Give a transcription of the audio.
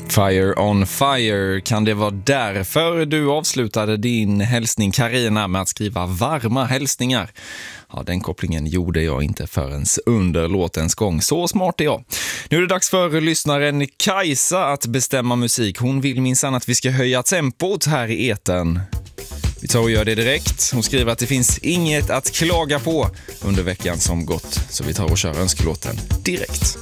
Fire on fire, kan det vara därför du avslutade din hälsning Carina med att skriva varma hälsningar? Ja, den kopplingen gjorde jag inte förrän under låtens gång. Så smart är jag. Nu är det dags för lyssnaren Kajsa att bestämma musik. Hon vill minsann att vi ska höja tempot här i etern. Vi tar och gör det direkt. Hon skriver att det finns inget att klaga på under veckan som gått. Så vi tar och kör önskelåten direkt.